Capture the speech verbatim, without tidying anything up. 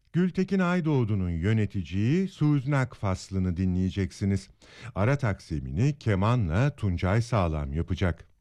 Gültekin Aydoğdu'nun yöneteceği Suznak faslını dinleyeceksiniz. Ara taksimini kemanla Tuncay Sağlam yapacak.